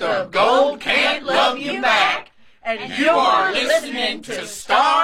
so gold can't love you back. And you're listening to Star